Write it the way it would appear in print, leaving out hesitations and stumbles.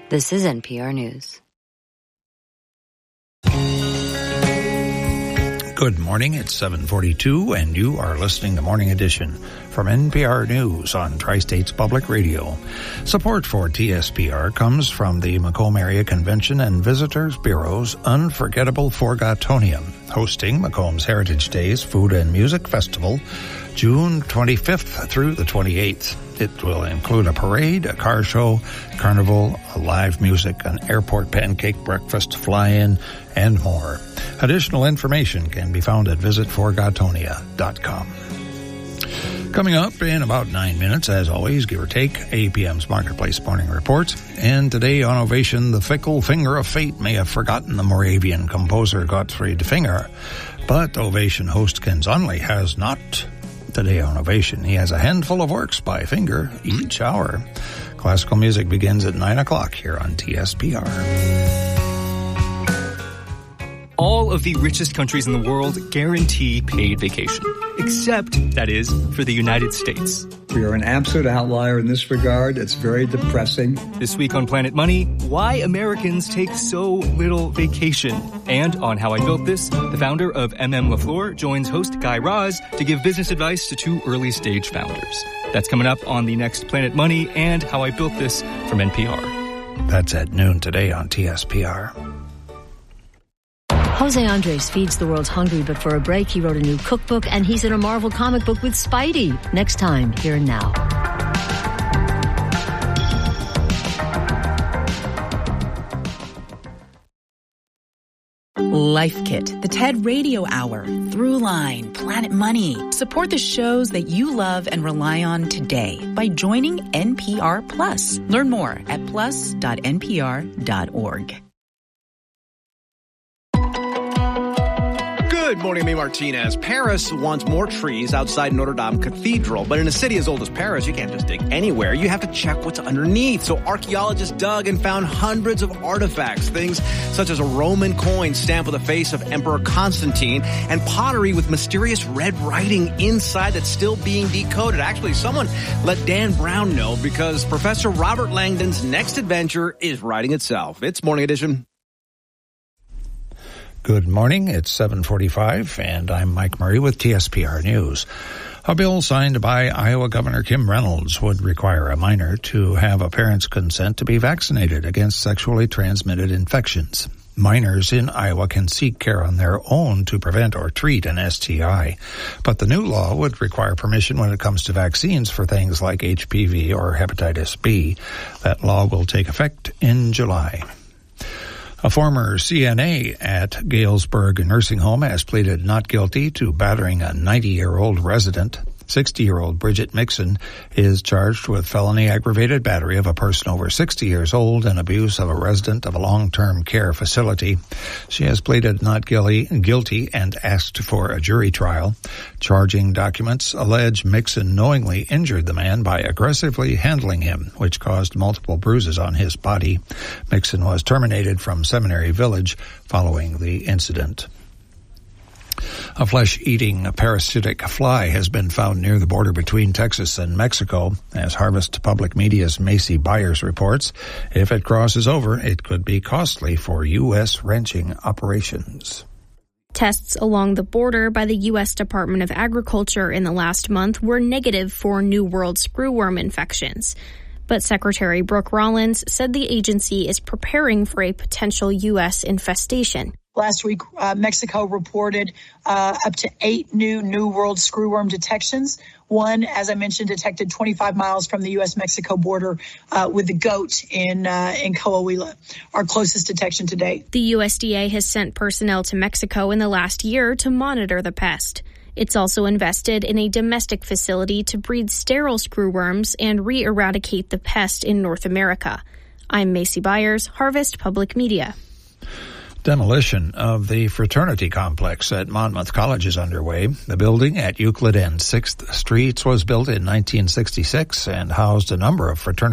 This is NPR News. Good morning, it's 7:42, and you are listening to Morning Edition from NPR News on Tri-States Public Radio. Support for TSPR comes from the Macomb Area Convention and Visitors Bureau's Unforgettable Forgotonium, hosting Macomb's Heritage Days Food and Music Festival, June 25th through the 28th. It will include a parade, a car show, carnival, live music, an airport pancake breakfast, fly-in, and more. Additional information can be found at visitforgotonia.com. Coming up in about 9 minutes, as always, give or take, APM's Marketplace Morning Report. And today on Ovation, the fickle finger of fate may have forgotten the Moravian composer Gottfried Finger, but Ovation host Ken Zonley has not. Today on Ovation, he has a handful of works by Finger each hour. Classical music begins at 9 o'clock here on TSPR. All of the richest countries in the world guarantee paid vacation, except, that is, for the United States. We are an absolute outlier in this regard. It's very depressing. This week on Planet Money, why Americans take so little vacation. And on How I Built This, the founder of LaFleur joins host Guy Raz to give business advice to two early-stage founders. That's coming up on the next Planet Money and How I Built This from NPR. That's at noon today on TSPR. Jose Andres feeds the world's hungry, but for a break, he wrote a new cookbook, and he's in a Marvel comic book with Spidey. Next time, Here and Now. Life Kit, the TED Radio Hour, Throughline, Planet Money. Support the shows that you love and rely on today by joining NPR Plus. Learn more at plus.npr.org. Good morning, I'm Martinez. Paris wants more trees outside Notre Dame Cathedral, but in a city as old as Paris, you can't just dig anywhere. You have to check what's underneath. So archaeologists dug and found hundreds of artifacts, things such as a Roman coin stamped with the face of Emperor Constantine and pottery with mysterious red writing inside that's still being decoded. Actually, someone let Dan Brown know because Professor Robert Langdon's next adventure is writing itself. It's Morning Edition. Good morning, it's 7:45, and I'm Mike Murray with TSPR News. A bill signed by Iowa Governor Kim Reynolds would require a minor to have a parent's consent to be vaccinated against sexually transmitted infections. Minors in Iowa can seek care on their own to prevent or treat an STI, but the new law would require permission when it comes to vaccines for things like HPV or hepatitis B. That law will take effect in July. A former CNA at Galesburg Nursing Home has pleaded not guilty to battering a 90-year-old resident. 60-year-old Bridget Mixon is charged with felony aggravated battery of a person over 60 years old and abuse of a resident of a long-term care facility. She has pleaded not guilty and asked for a jury trial. Charging documents allege Mixon knowingly injured the man by aggressively handling him, which caused multiple bruises on his body. Mixon was terminated from Seminary Village following the incident. A flesh-eating parasitic fly has been found near the border between Texas and Mexico. As Harvest Public Media's Macy Byers reports, if it crosses over, it could be costly for U.S. ranching operations. Tests along the border by the U.S. Department of Agriculture in the last month were negative for New World screwworm infections. But Secretary Brooke Rollins said the agency is preparing for a potential U.S. infestation. Last week, Mexico reported up to 8 New World screwworm detections. One, as I mentioned, detected 25 miles from the U.S.-Mexico border with the goat in Coahuila, our closest detection to date. The USDA has sent personnel to Mexico in the last year to monitor the pest. It's also invested in a domestic facility to breed sterile screwworms and re-eradicate the pest in North America. I'm Macy Byers, Harvest Public Media. Demolition of the fraternity complex at Monmouth College is underway. The building at Euclid and 6th Streets was built in 1966 and housed a number of fraternity